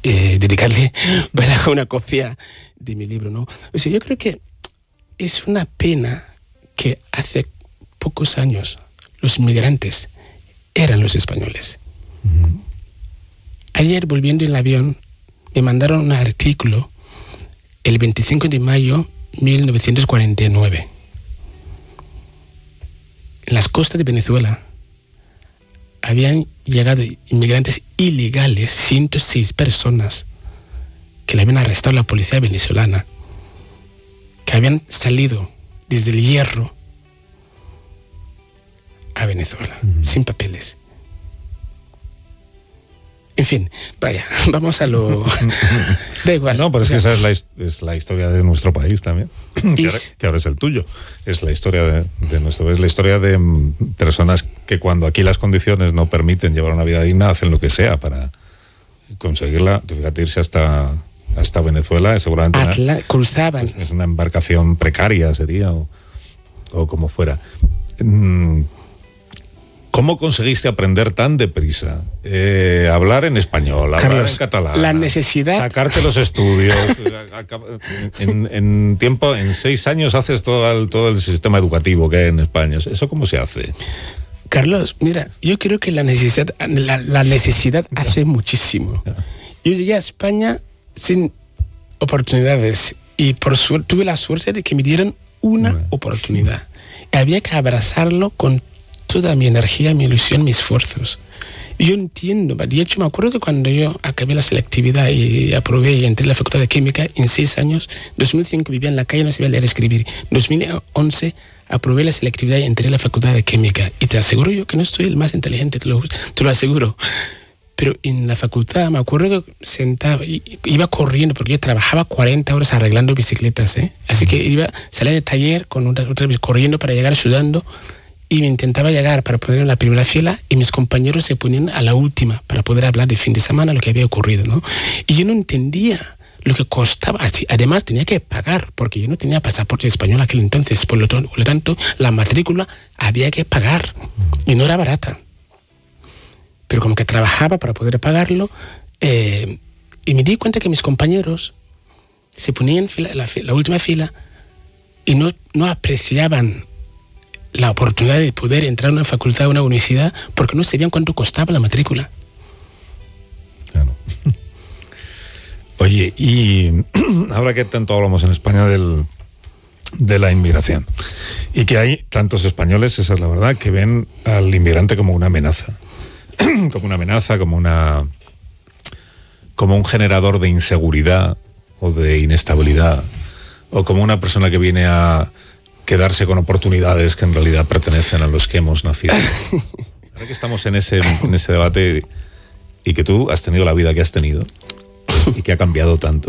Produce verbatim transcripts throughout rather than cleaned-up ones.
eh, dedicarle una copia de mi libro, ¿no? O sea, yo creo que es una pena que hace pocos años los inmigrantes eran los españoles. Uh-huh. Ayer, volviendo en el avión, me mandaron un artículo el veinticinco de mayo de mil novecientos cuarenta y nueve. En las costas de Venezuela habían llegado inmigrantes ilegales, ciento seis personas, que le habían arrestado la policía venezolana, que habían salido desde el Hierro a Venezuela, mm. sin papeles. En fin, vaya, vamos a lo... Da igual. No, pero es o sea, que esa es la, es la historia de nuestro país también, que ahora, que ahora es el tuyo. Es la historia de, de nuestro es la historia de personas que cuando aquí las condiciones no permiten llevar una vida digna, hacen lo que sea para conseguirla. Fíjate, irse hasta, hasta Venezuela, seguramente Atla, una, cruzaban. Es, es una embarcación precaria, sería, o, o como fuera. Mm, ¿Cómo conseguiste aprender tan deprisa? Eh, hablar en español, hablar Carlos, en catalán. La necesidad. Sacarte los estudios. en, en tiempo, en seis años haces todo el, todo el sistema educativo que hay en España. ¿Eso cómo se hace? Carlos, mira, yo creo que la necesidad, la, la necesidad hace muchísimo. Yo llegué a España sin oportunidades y por suerte tuve la suerte de que me dieran una bueno. oportunidad. Y había que abrazarlo con toda mi energía, mi ilusión, mis esfuerzos. Yo entiendo, de hecho me acuerdo que cuando yo acabé la selectividad y aprobé y entré en la Facultad de Química, en seis años, dos mil cinco vivía en la calle, no sabía leer y escribir. dos mil once aprobé la selectividad y entré en la Facultad de Química. Y te aseguro yo que no estoy el más inteligente, te lo, te lo aseguro. Pero en la facultad me acuerdo que sentaba, iba corriendo, porque yo trabajaba cuarenta horas arreglando bicicletas, ¿eh? Así que iba, salía de taller con otra, otra vez corriendo para llegar sudando, y me intentaba llegar para poner en la primera fila y mis compañeros se ponían a la última para poder hablar de fin de semana lo que había ocurrido, ¿no? Y yo no entendía lo que costaba. Además tenía que pagar porque yo no tenía pasaporte español aquel entonces, por lo, por lo tanto la matrícula había que pagar y no era barata. Pero como que trabajaba para poder pagarlo, eh, y me di cuenta que mis compañeros se ponían en fila, la, la última fila y no, no apreciaban la oportunidad de poder entrar a una facultad, a una universidad, porque no sabían cuánto costaba la matrícula. Claro. Oye, y ahora que tanto hablamos en España del, de la inmigración, y que hay tantos españoles, esa es la verdad, que ven al inmigrante como una amenaza, como una amenaza, como una, como un generador de inseguridad o de inestabilidad, o como una persona que viene a quedarse con oportunidades que en realidad pertenecen a los que hemos nacido. Ahora que estamos en ese, en ese debate y que tú has tenido la vida que has tenido y que ha cambiado tanto,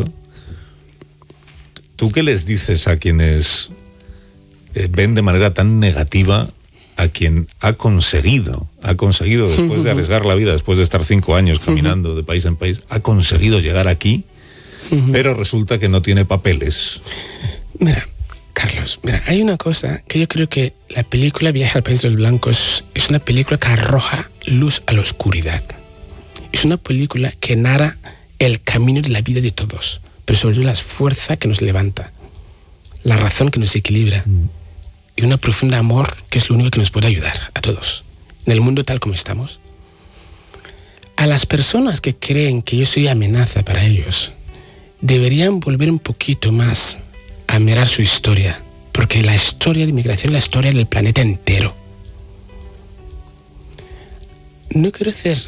¿tú qué les dices a quienes eh, ven de manera tan negativa a quien ha conseguido, ha conseguido después de arriesgar la vida, después de estar cinco años caminando de país en país, ha conseguido llegar aquí, pero resulta que no tiene papeles? Mira, Carlos, mira, hay una cosa que yo creo que la película Viaje al País de los Blancos es una película que arroja luz a la oscuridad. Es una película que narra el camino de la vida de todos, pero sobre todo la fuerza que nos levanta, la razón que nos equilibra mm. y un profundo amor que es lo único que nos puede ayudar a todos, en el mundo tal como estamos. A las personas que creen que yo soy amenaza para ellos, deberían volver un poquito más a mirar su historia, porque la historia de inmigración es la historia del planeta entero. No quiero ser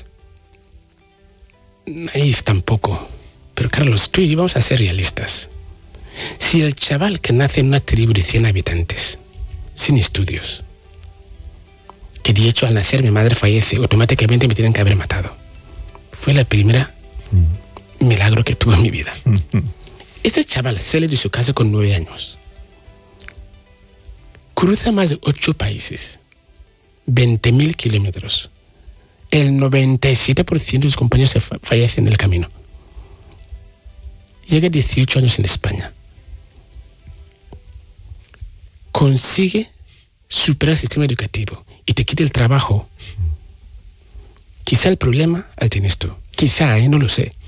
naif tampoco, pero Carlos, tú y yo vamos a ser realistas. Si el chaval que nace en una tribu de cien habitantes, sin estudios, que de hecho al nacer mi madre fallece, automáticamente me tienen que haber matado, fue la primera mm. milagro que tuve en mi vida. Mm-hmm. Este chaval sale de su casa con nueve años. Cruza más de ocho países. veinte mil kilómetros. El noventa y siete por ciento de sus compañeros se fa- fallecen en el camino. Llega a dieciocho años en España. Consigue superar el sistema educativo y te quita el trabajo. Quizá el problema al tienes tú. Quizá, ¿eh? No lo sé.